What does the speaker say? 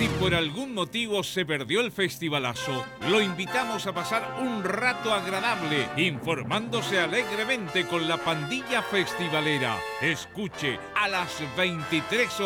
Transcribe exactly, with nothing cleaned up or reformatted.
Si por algún motivo se perdió el festivalazo, lo invitamos a pasar un rato agradable, informándose alegremente con la pandilla festivalera. Escuche a las veintitrés horas.